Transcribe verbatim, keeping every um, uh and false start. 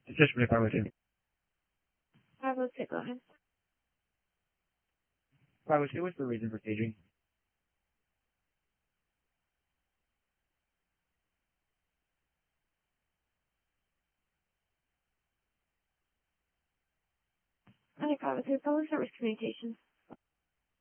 Especially if I was in. five oh two, go ahead. five oh two, what's the reason for staging? I think five oh two, public service communications.